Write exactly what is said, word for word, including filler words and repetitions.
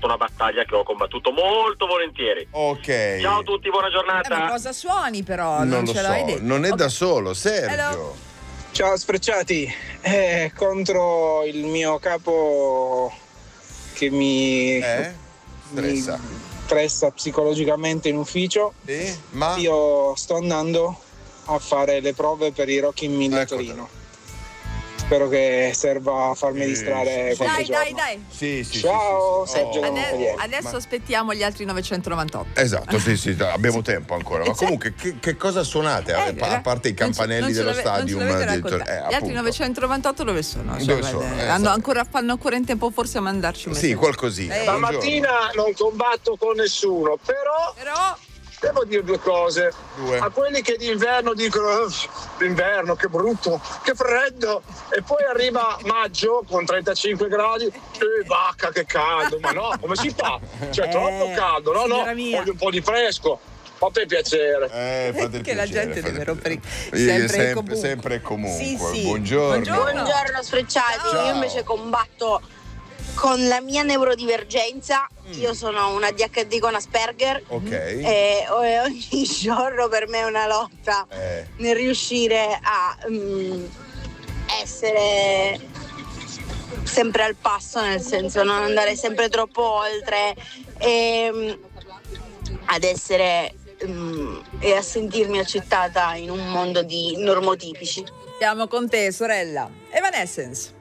stata una battaglia che ho combattuto molto volentieri. Ok. Ciao a tutti, buona giornata. Eh, ma cosa suoni però? Non, Non lo ce so, l'hai detto. non è Ok. da solo, Sergio. Hello. Ciao Sfrecciati, eh, contro il mio capo che mi, Eh? mi Stressa. stressa psicologicamente in ufficio. Sì? Ma? Io sto andando a fare le prove per i Rock in Mille a Ecco. Torino. Spero che serva a farmi Sì, distrarre sì, qualche Dai, dai, giorno. dai. Sì, sì, Ciao, sì, sì, sì. Sergio Oh. Ade- Adesso Ma- aspettiamo gli altri novecentonovantotto. Esatto, sì, sì, abbiamo tempo ancora. Ma Eh, comunque, che, che cosa suonate? Eh, a, a parte i non ce- campanelli non ce dello l'ave- non ce stadium? l'avete addirittura- raccontato. eh, Gli altri appunto. novecentonovantotto dove sono? Cioè, Dove guarda, sono? Eh, hanno so- ancora, fanno ancora in tempo forse a mandarci un Sì, messaggio. qualcosina. Eh, Buongiorno. Stamattina non combatto con nessuno, però Però devo dire due cose. Due. A quelli che d'inverno dicono "Uff, l'inverno che brutto, che freddo", e poi arriva maggio con trentacinque gradi, e vacca che caldo, ma no, come si fa? Cioè Eh, troppo caldo, no no, signora mia. voglio un po' di fresco, fate piacere. Eh, fate il che la piacere, gente fate deve il rompere piacere. sempre, e sempre, comunque. sempre e comunque. Sì, sì. Buongiorno. Buongiorno. Buongiorno Sfrecciati, Ciao. io invece combatto con la mia neurodivergenza. Io sono una D H D con Asperger Ok. e e ogni giorno per me è una lotta Eh. nel riuscire a mm, essere sempre al passo, nel senso non andare sempre troppo oltre e mm, ad essere mm, e a sentirmi accettata in un mondo di normotipici. Siamo con te, sorella. Evanescence.